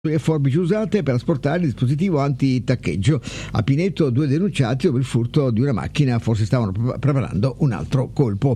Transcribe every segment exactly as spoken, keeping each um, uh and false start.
e forbici usate per asportare il dispositivo anti-taccheggio. A Pineto due denunciati per il furto di una macchina, forse stavano pre- preparando un altro colpo.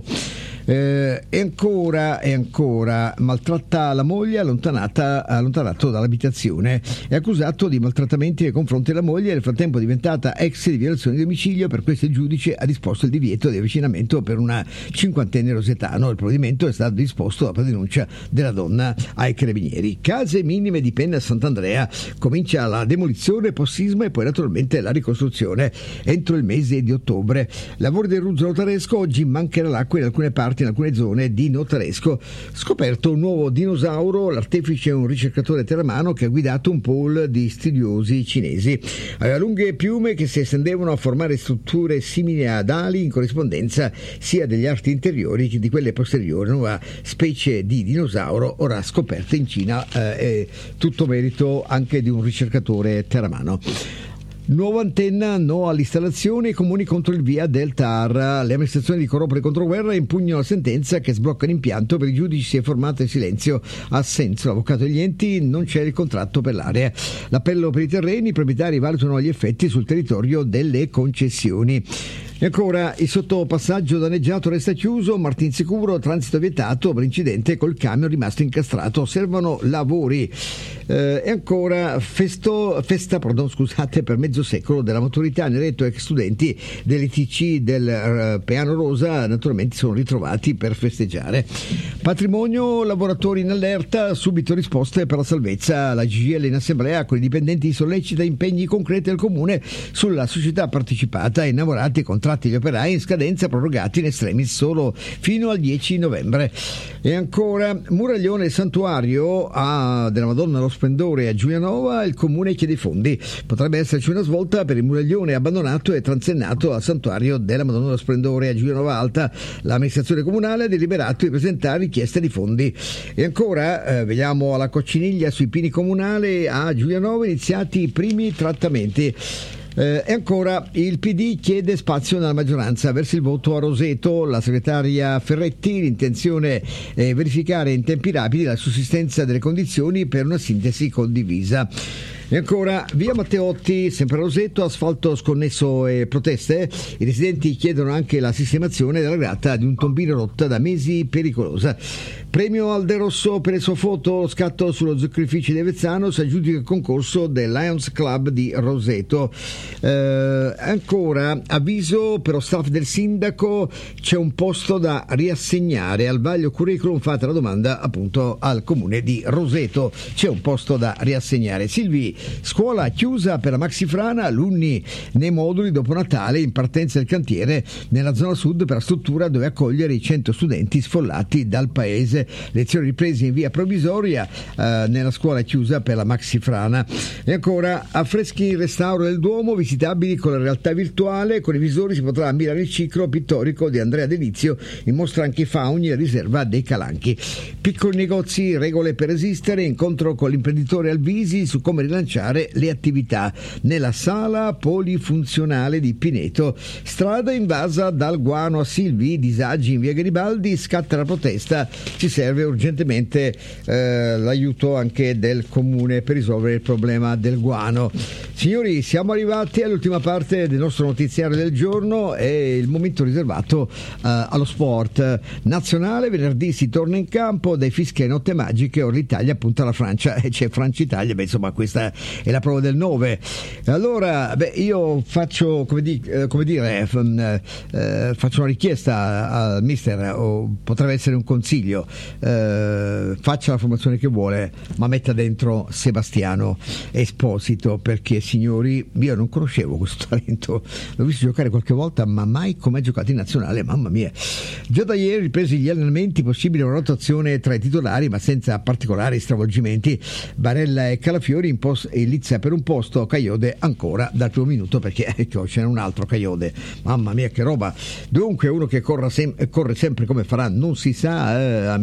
Eh, e ancora e ancora maltratta la moglie, allontanata allontanato dall'abitazione, è accusato di maltrattamenti nei confronti della moglie, nel frattempo diventata ex di violazione di domicilio. Per questo il giudice ha disposto il divieto di avvicinamento per una cinquantenne rosetano. Il provvedimento è stato disposto dopo la denuncia della donna ai carabinieri. Case minime di Penna a Sant'Andrea, comincia la demolizione post-sisma e poi naturalmente la ricostruzione entro il mese di ottobre. Lavori del Ruzzo Notaresco, oggi mancherà l'acqua in alcune parti, in alcune zone di Notaresco. Scoperto un nuovo dinosauro, l'artefice è un ricercatore terramano che ha guidato un pool di studiosi cinesi. Aveva lunghe piume che si estendevano a formare strutture simili ad ali in corrispondenza sia degli arti interiori che di quelle posteriori. Nuova specie di dinosauro ora scoperta in Cina, eh, tutto merito anche di un ricercatore terramano. Nuova antenna, no all'installazione, i comuni contro il via del T A R. Le amministrazioni di Coropoli Controguerra impugnano la sentenza che sblocca l'impianto. Per i giudici si è formato in silenzio assenso. L'avvocato degli enti, non c'è il contratto per l'area. L'appello per i terreni, i proprietari valutano gli effetti sul territorio delle concessioni. E ancora il sottopassaggio danneggiato resta chiuso, Martin sicuro, transito vietato per incidente col camion rimasto incastrato, servono lavori. Eh, e ancora festo, festa pardon, scusate, per mezzo secolo della maturità, nel retto ex studenti dell'I T C del uh, Peano Rosa naturalmente sono ritrovati per festeggiare. Patrimonio, lavoratori in allerta, subito risposte per la salvezza. La G G L in assemblea con i dipendenti sollecita impegni concreti al comune sulla società partecipata, innamorati con tratti gli operai in scadenza prorogati in estremis solo fino al dieci novembre. E ancora Muraglione santuario a, della Madonna dello Splendore a Giulianova, il comune chiede i fondi. Potrebbe esserci una svolta per il Muraglione abbandonato e transennato al santuario della Madonna dello Splendore a Giulianova Alta. L'amministrazione comunale ha deliberato di presentare richiesta di fondi. E ancora eh, vediamo alla Cocciniglia sui pini comunali a Giulianova iniziati i primi trattamenti. Eh, e ancora il P D chiede spazio nella maggioranza verso il voto a Roseto. La segretaria Ferretti, l'intenzione è verificare in tempi rapidi la sussistenza delle condizioni per una sintesi condivisa. E ancora via Matteotti, sempre a Roseto, asfalto sconnesso e proteste. I residenti chiedono anche la sistemazione della grata di un tombino rotta da mesi, pericolosa. Premio al De Rosso per il suo foto, scatto sullo zuccherificio di Avezzano, si aggiudica il concorso del Lions Club di Roseto. Eh, ancora avviso per lo staff del sindaco, c'è un posto da riassegnare al vaglio curriculum, fate la domanda appunto al comune di Roseto, c'è un posto da riassegnare. Silvi, scuola chiusa per la Maxifrana, alunni nei moduli dopo Natale, in partenza del cantiere nella zona sud per la struttura dove accogliere i cento studenti sfollati dal paese. Lezioni riprese in via provvisoria eh, nella scuola chiusa per la Maxifrana. E ancora affreschi in restauro del Duomo, visitabili con la realtà virtuale, con i visori si potrà ammirare il ciclo pittorico di Andrea Delizio, in mostra anche i fauni e riserva dei Calanchi. Piccoli negozi, regole per resistere, incontro con l'imprenditore Alvisi su come rilanciare le attività nella sala polifunzionale di Pineto. Strada invasa dal guano a Silvi, disagi in via Garibaldi, scatta la protesta, ci serve urgentemente eh, l'aiuto anche del comune per risolvere il problema del guano. Signori, siamo arrivati all'ultima parte del nostro notiziario del giorno, è il momento riservato uh, allo sport nazionale. Venerdì si torna in campo, dai fischi a notte magiche, ora l'Italia punta alla Francia e c'è Francia-Italia, beh insomma questa è la prova del nove. Allora beh, io faccio come, di, eh, come dire f- eh, faccio una richiesta al mister, o potrebbe essere un consiglio, eh, faccia la formazione che vuole ma metta dentro Sebastiano Esposito, perché signori io non conoscevo questo talento, l'ho visto giocare qualche volta ma mai come ha giocato in nazionale, mamma mia. Già da ieri ripresi gli allenamenti, possibile una rotazione tra i titolari ma senza particolari stravolgimenti. Barella e Calafiori in post e Lizza per un posto, Caiode ancora dal primo minuto perché ecco c'è un altro Caiode, mamma mia che roba. Dunque uno che corra sem- corre sempre come farà non si sa, eh, a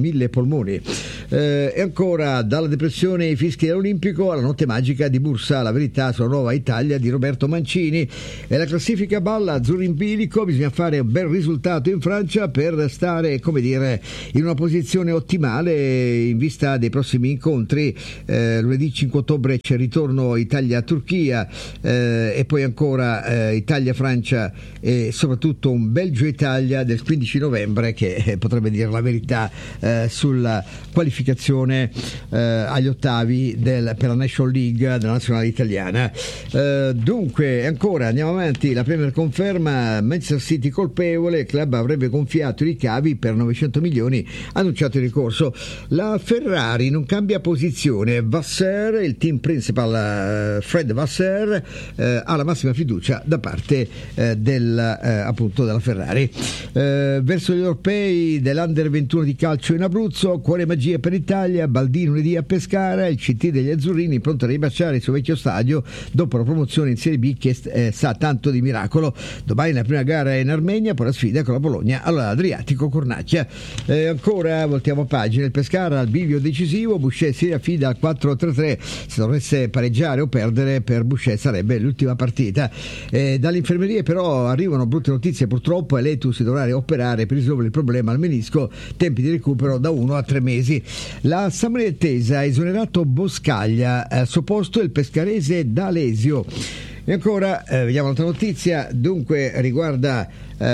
mille polmoni. Eh, e ancora, dalla depressione ai fischi dell'Olimpico alla notte magica di Bursa, la verità sulla nuova Italia di Roberto Mancini. E la classifica balla azzurro in bilico, bisogna fare un bel risultato in Francia per stare, come dire, in una posizione ottimale in vista dei prossimi incontri. Eh, lunedì cinque ottobre c'è il ritorno Italia-Turchia, eh, e poi ancora eh, Italia-Francia e soprattutto un Belgio-Italia del quindici novembre che eh, potrebbe dire la verità eh, sulla qualificazione eh, agli ottavi del, per la National League della nazionale italiana. Eh, dunque ancora andiamo avanti, la Premier conferma Manchester City colpevole, il club avrebbe gonfiato i ricavi per novecento milioni, annunciato il ricorso. La Ferrari non cambia posizione, Vasseur, il team principal uh, Fred Vasseur uh, ha la massima fiducia da parte uh, del, uh, appunto della Ferrari. Uh, verso gli europei dell'Under ventuno di calcio in Abruzzo, cuore magia per l'Italia, Baldini lunedì a Pescara, il C T degli azzurrini pronto a ribaciare il suo vecchio stadio dopo la promozione in Serie B che eh, sa tanto di miracolo. Domani la prima gara è in Armenia, poi la sfida con la Bologna allora Adriatico Cornacchia. Eh, ancora voltiamo pagina, il Pescara al bivio decisivo, Boucher si affida al quattro tre tre, se dovesse pareggiare o perdere per Boucher sarebbe l'ultima partita. Eh, dall'infermeria però arrivano brutte notizie purtroppo, Eletu si dovrà operare per risolvere il problema al menisco, tempi di recupero da uno a tre mesi. La Sammarinese ha esonerato Boscaglia, al suo posto il pescarese D'Alesio. E ancora eh, vediamo un'altra notizia, dunque riguarda eh,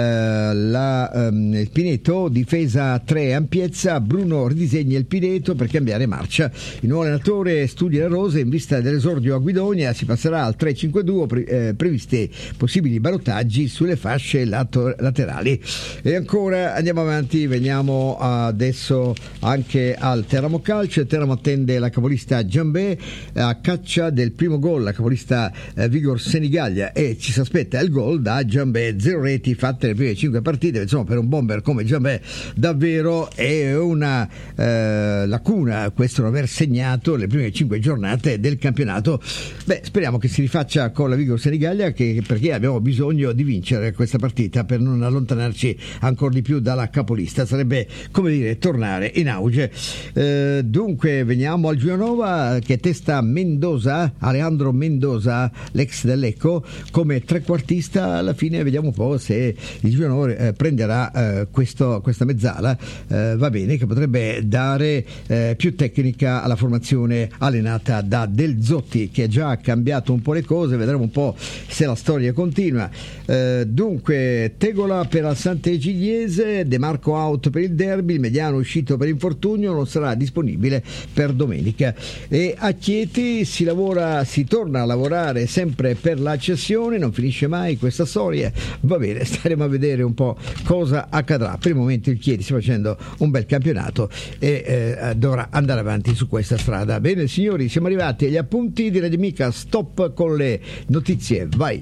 la, um, il Pineto, difesa tre ampiezza, Bruno ridisegna il Pineto per cambiare marcia, il nuovo allenatore studia le rose in vista dell'esordio a Guidonia, si passerà al tre cinque due, pre, eh, previsti possibili ballottaggi sulle fasce lato, laterali. E ancora andiamo avanti, veniamo adesso anche al Teramo Calcio, il Teramo attende la capolista Giambè a caccia del primo gol, la capolista eh, Vigor Senigallia, e ci si aspetta il gol da Giambè, zero reti fatte nelle prime cinque partite, insomma per un bomber come Giambè davvero è una eh, lacuna questo non aver segnato le prime cinque giornate del campionato. Beh, speriamo che si rifaccia con la Vigor Senigallia, che, perché abbiamo bisogno di vincere questa partita per non allontanarci ancora di più dalla capolista, sarebbe come dire tornare in auge. Eh, dunque veniamo al Giulianova che testa Mendoza, Alejandro Mendoza, l'ex dell'Ecco, come trequartista. Alla fine vediamo un po' se il Giulianova eh, prenderà eh, questo, questa mezzala, eh, va bene, che potrebbe dare eh, più tecnica alla formazione allenata da Del Zotti, che ha già cambiato un po' le cose, vedremo un po' se la storia continua. Eh, dunque Tegola per la Sant'Egidiese, De Marco out per il derby, il mediano uscito per infortunio non sarà disponibile per domenica. E a Chieti si lavora, si torna a lavorare sempre per la cessione, non finisce mai questa storia, va bene, staremo a vedere un po' cosa accadrà. Per il momento il Chieti sta facendo un bel campionato e eh, dovrà andare avanti su questa strada. Bene signori, siamo arrivati agli appunti di Radio Amica, stop con le notizie, vai.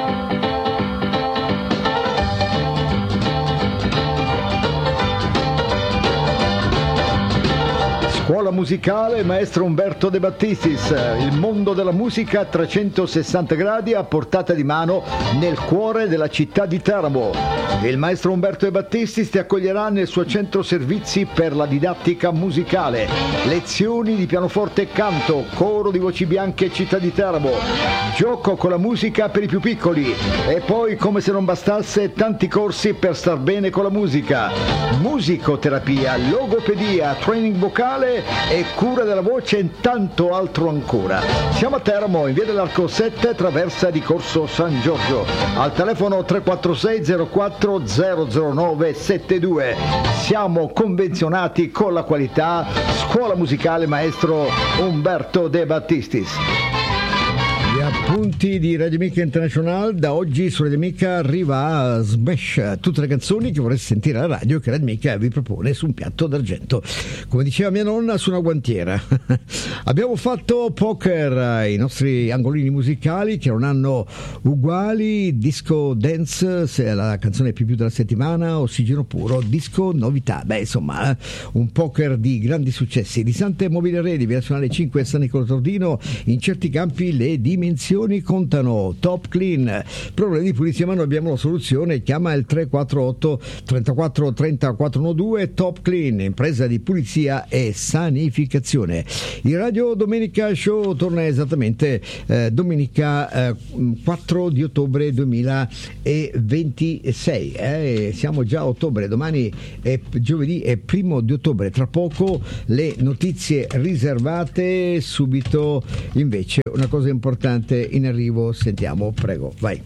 Scuola musicale Maestro Umberto De Battistis, il mondo della musica a trecentosessanta gradi a portata di mano nel cuore della città di Teramo. Il Maestro Umberto De Battistis ti accoglierà nel suo centro servizi per la didattica musicale, lezioni di pianoforte e canto, coro di voci bianche città di Teramo, gioco con la musica per i più piccoli e poi, come se non bastasse, tanti corsi per star bene con la musica, musicoterapia, logopedia, training vocale e cura della voce e tanto altro ancora. Siamo a Teramo in via dell'Arco sette, traversa di Corso San Giorgio, al telefono tre quattro sei zero quattro zero zero nove sette due. Siamo convenzionati con la qualità. Scuola musicale Maestro Umberto De Battistis. Gli appunti di Radio Amica International, da oggi su Radio Amica arriva Smash, tutte le canzoni che vorreste sentire alla radio che Radio Amica vi propone su un piatto d'argento, come diceva mia nonna, su una guantiera. Abbiamo fatto poker, i nostri angolini musicali che non hanno uguali, disco dance, se è la canzone più più della settimana, ossigeno puro, disco novità, beh insomma un poker di grandi successi. Di Sante Mobile Redi, via Nazionale cinque San Nicola Tordino, in certi campi le dimensioni spedizioni contano. Top Clean, problemi di pulizia ma noi abbiamo la soluzione, chiama il tre quattro otto trentaquattro trenta quattrocentodue. Top Clean, impresa di pulizia e sanificazione. Il Radio Domenica Show torna esattamente eh, domenica eh, quattro di ottobre duemilaventisei, eh? Siamo già a ottobre, domani è giovedì, è primo di ottobre, tra poco le notizie riservate, subito invece una cosa importante in arrivo, sentiamo, prego, vai.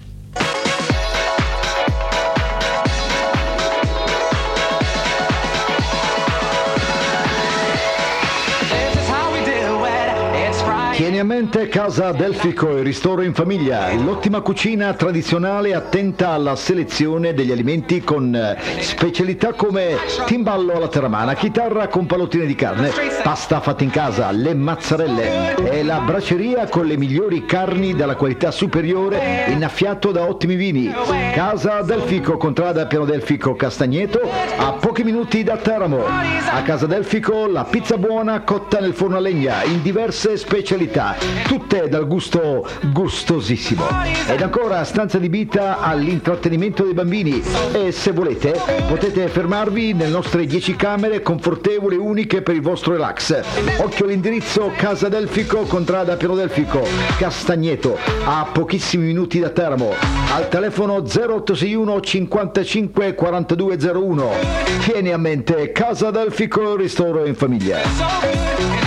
Tieni a mente Casa Delfico, il ristoro in famiglia, l'ottima cucina tradizionale attenta alla selezione degli alimenti con specialità come timballo alla terramana, chitarra con pallottine di carne, pasta fatta in casa, le mazzarelle e la braceria con le migliori carni dalla qualità superiore, innaffiato da ottimi vini. Casa Delfico, contrada Piano Delfico Castagneto, a pochi minuti da Teramo. A Casa Delfico la pizza buona cotta nel forno a legna in diverse specialità, tutte dal gusto gustosissimo. Ed ancora stanza adibita all'intrattenimento dei bambini e se volete potete fermarvi nelle nostre dieci camere confortevoli e uniche per il vostro relax. Occhio all'indirizzo: Casa Delfico, contrada Piano Delfico Castagneto, a pochissimi minuti da Teramo, al telefono zero otto sei uno cinquantacinque quarantadue zero uno. Tieni a mente Casa Delfico, ristoro in famiglia.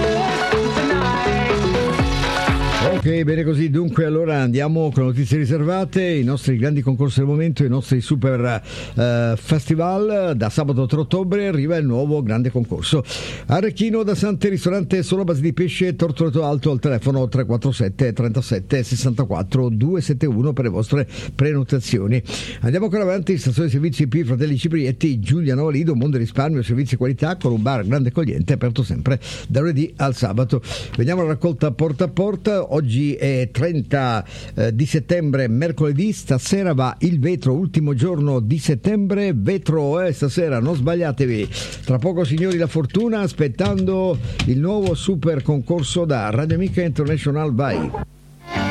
Ok, bene così, dunque allora andiamo con notizie riservate, i nostri grandi concorsi del momento, i nostri super uh, festival. Da sabato tre ottobre arriva il nuovo grande concorso. Arrecchino da Sante, ristorante solo a base di pesce, Tortoreto Alto, al telefono tre quattro sette trentasette sessantaquattro duecentosettantuno per le vostre prenotazioni. Andiamo ancora avanti, stazione servizi P Fratelli Ciprietti, Giuliano Lido, Mondo Risparmio, servizi e qualità, con un bar grande accogliente aperto sempre da lunedì al sabato. Vediamo la raccolta porta a porta. Oggi è trenta eh, di settembre, mercoledì, stasera va il vetro, ultimo giorno di settembre, vetro eh, stasera, non sbagliatevi. Tra poco signori la fortuna, aspettando il nuovo super concorso da Radio Amica International. Vai.